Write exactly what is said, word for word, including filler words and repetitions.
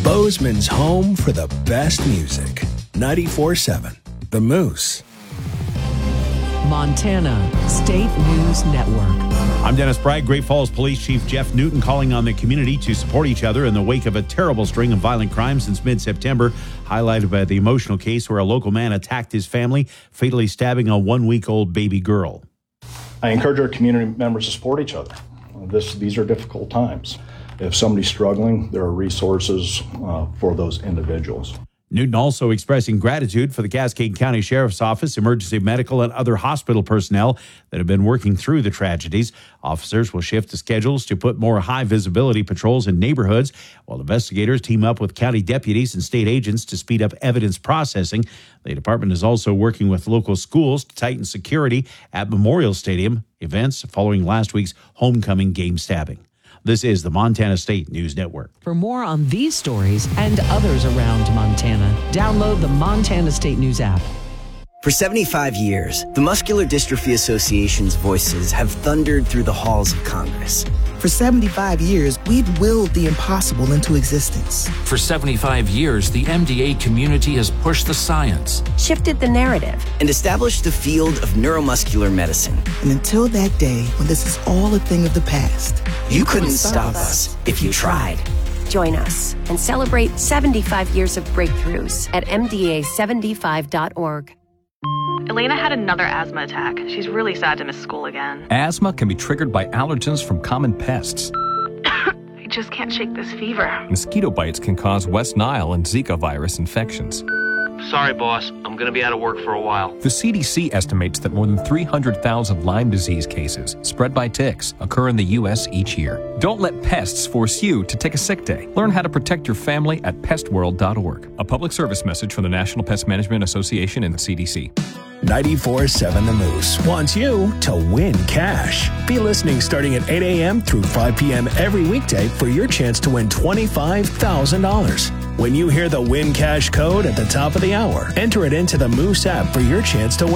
Bozeman's home for the best music. ninety-four point seven The Moose. Montana State News Network. I'm Dennis Bragg. Great Falls Police Chief Jeff Newton calling on the community to support each other in the wake of a terrible string of violent crimes since mid-September, highlighted by the emotional case where a local man attacked his family, fatally stabbing a one-week-old baby girl. I encourage our community members to support each other. This, these are difficult times. If somebody's struggling, there are resources uh, for those individuals. Newton also expressing gratitude for the Cascade County Sheriff's Office, emergency medical, and other hospital personnel that have been working through the tragedies. Officers will shift the schedules to put more high-visibility patrols in neighborhoods, while investigators team up with county deputies and state agents to speed up evidence processing. The department is also working with local schools to tighten security at Memorial Stadium events following last week's homecoming game stabbing. This is the Montana State News Network. For more on these stories and others around Montana, download the Montana State News app. For seventy-five years, the Muscular Dystrophy Association's voices have thundered through the halls of Congress. For seventy-five years, we've willed the impossible into existence. For seventy-five years, the M D A community has pushed the science, shifted the narrative, and established the field of neuromuscular medicine. And until that day, when this is all a thing of the past, you, you couldn't, couldn't stop, stop us if you tried. Join us and celebrate seventy-five years of breakthroughs at M D A seventy-five dot org. Elena had another asthma attack. She's really sad to miss school again. Asthma can be triggered by allergens from common pests. I just can't shake this fever. Mosquito bites can cause West Nile and Zika virus infections. Sorry, boss. I'm going to be out of work for a while. The C D C estimates that more than three hundred thousand Lyme disease cases spread by ticks occur in the U S each year. Don't let pests force you to take a sick day. Learn how to protect your family at pest world dot org. A public service message from the National Pest Management Association and the C D C. ninety-four point seven The Moose wants you to win cash. Be listening starting at eight a.m. through five p.m. every weekday for your chance to win twenty-five thousand dollars. When you hear the Win Cash code at the top of the hour, enter it into the Moose app for your chance to win.